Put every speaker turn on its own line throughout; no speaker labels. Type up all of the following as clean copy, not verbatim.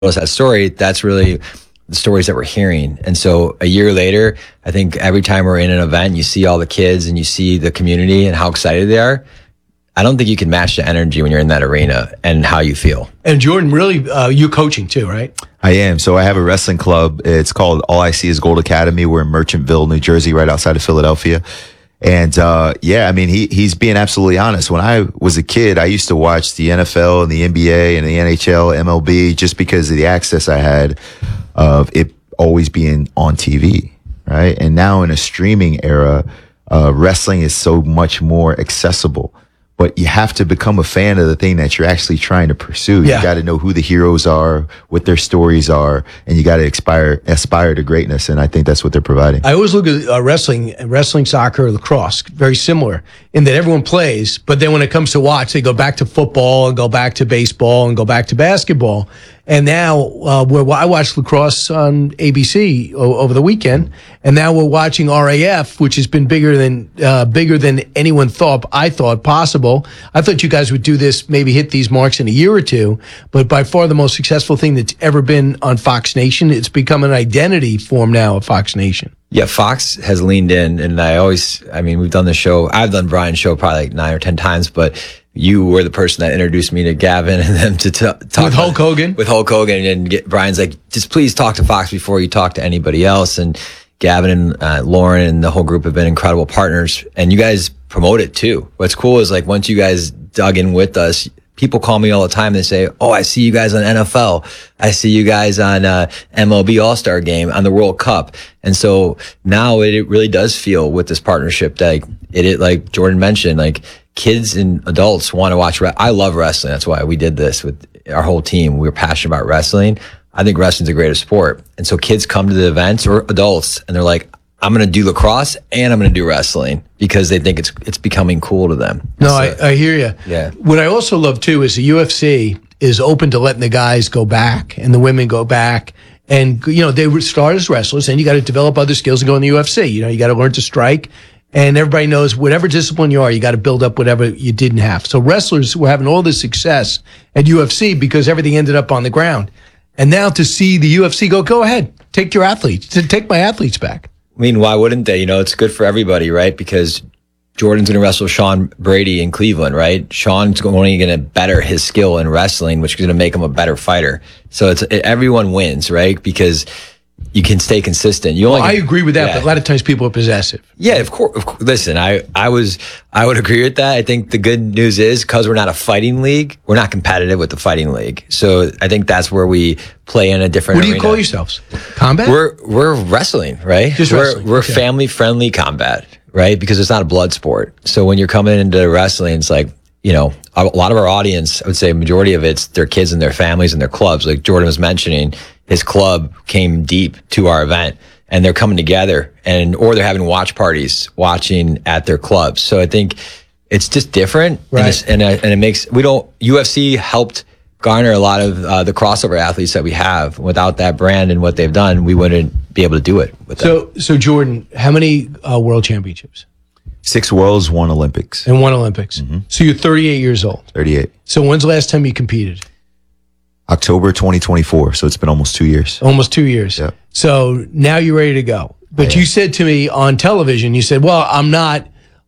us that story, that's really the stories that we're hearing. And so a year later, I think every time we're in an event, you see all the kids and you see the community and how excited they are. I don't think you can match the energy when you're in that arena and how you feel.
And Jordan, really, you're coaching too, right?
I am. So I have a wrestling club. It's called All I See Is Gold Academy. We're in Merchantville, New Jersey, right outside of Philadelphia. And yeah, I mean, he's being absolutely honest. When I was a kid, I used to watch the NFL and the NBA and the NHL, MLB, just because of the access I had of it always being on TV, right? And now in a streaming era, wrestling is so much more accessible. But you have to become a fan of the thing that you're actually trying to pursue.
Yeah.
You got to know who the heroes are, what their stories are, and you got to aspire to greatness. And I think that's what they're providing.
I always look at wrestling, soccer, lacrosse, very similar in that everyone plays, but then when it comes to watch, they go back to football and go back to baseball and go back to basketball. And now I watched lacrosse on ABC over the weekend, and now we're watching RAF, which has been bigger than anyone thought. I thought possible. I thought you guys would do this, maybe hit these marks in a year or two. But by far the most successful thing that's ever been on Fox Nation. It's become an identity form now of Fox Nation.
Yeah, Fox has leaned in, and we've done the show. I've done Brian's show probably like 9 or 10 times, but you were the person that introduced me to Gavin and them to talk
with Hulk Hogan.
With Hulk Hogan, and Brian's like, just please talk to Fox before you talk to anybody else. And Gavin and Lauren and the whole group have been incredible partners, and you guys promote it too. What's cool is like once you guys dug in with us, people call me all the time. They say, "Oh, I see you guys on NFL. I see you guys on MLB All-Star Game, on the World Cup." And so now it really does feel with this partnership that it like Jordan mentioned, like kids and adults want to watch. I love wrestling. That's why we did this with our whole team. We were passionate about wrestling. I think wrestling's the greatest sport. And so kids come to the events, or adults, and they're like, I'm going to do lacrosse and I'm going to do wrestling because they think it's becoming cool to them.
No, so, I hear you.
Yeah.
What I also love too is the UFC is open to letting the guys go back and the women go back. And, they would start as wrestlers, and you got to develop other skills and go in the UFC. You got to learn to strike. And everybody knows whatever discipline you are, you got to build up whatever you didn't have. So wrestlers were having all this success at UFC because everything ended up on the ground. And now to see the UFC go ahead, take my athletes back.
I mean, why wouldn't they? It's good for everybody, right? Because Jordan's going to wrestle Sean Brady in Cleveland, right? Sean's only going to better his skill in wrestling, which is going to make him a better fighter. So everyone wins, right? Because you can stay consistent.
I agree with that, yeah. But a lot of times people are possessive.
Yeah, of course. Listen, I would agree with that. I think the good news is because we're not a fighting league, we're not competitive with the fighting league. So I think that's where we play in a different
arena.
What do
you call yourselves? Combat?
We're wrestling, right?
Just wrestling.
We're okay. Family-friendly combat, right? Because it's not a blood sport. So when you're coming into wrestling, it's like, a lot of our audience, I would say majority of it's their kids and their families and their clubs. Like Jordan was mentioning, his club came deep to our event and they're coming together or they're having watch parties watching at their clubs. So I think it's just different.
Right.
And it makes, UFC helped garner a lot of the crossover athletes that we have. Without that brand and what they've done, we wouldn't be able to do it with them.
So Jordan, how many world championships?
6 worlds, 1 Olympics.
And 1 Olympics. Mm-hmm. So you're 38 years old.
38.
So when's the last time you competed?
October 2024. So it's been almost 2 years.
Almost 2 years.
Yeah.
So now you're ready to go. But you said to me on television, you said, well, I'm not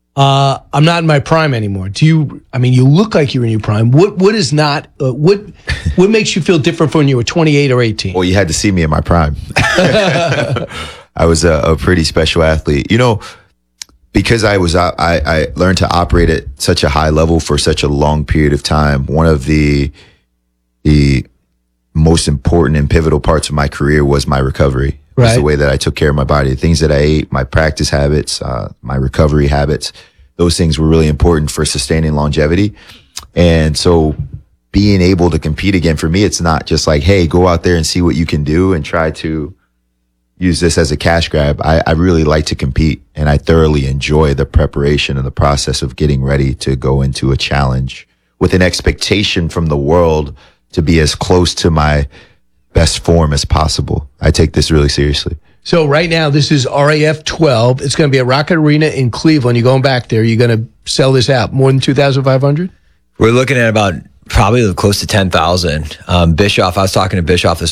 in my prime anymore. You look like you're in your prime. What makes you feel different from when you were 28 or 18?
Well, you had to see me in my prime. I was a pretty special athlete. Because I learned to operate at such a high level for such a long period of time. One of the most important and pivotal parts of my career was my recovery.
Right.
Was the way that I took care of my body, the things that I ate, my practice habits, my recovery habits. Those things were really important for sustaining longevity. And so being able to compete again, for me, it's not just like, hey, go out there and see what you can do and try to use this as a cash grab. I really like to compete, and I thoroughly enjoy the preparation and the process of getting ready to go into a challenge with an expectation from the world to be as close to my best form as possible. I take this really seriously.
So right now, this is RAF 12. It's going to be at Rocket Arena in Cleveland. You're going back there. You're going to sell this out. More than 2,500?
We're looking at about Probably close to 10,000. Bischoff, I was talking to Bischoff this